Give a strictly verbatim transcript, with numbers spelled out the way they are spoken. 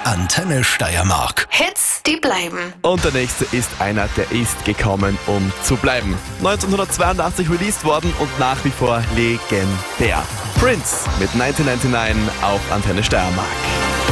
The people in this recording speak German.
Antenne Steiermark. Hits, die bleiben. Und der nächste ist einer, der ist gekommen, um zu bleiben. neunzehnhundertzweiundachtzig released worden und nach wie vor legendär. Prince mit neunzehnhundertneunundneunzig auf Antenne Steiermark.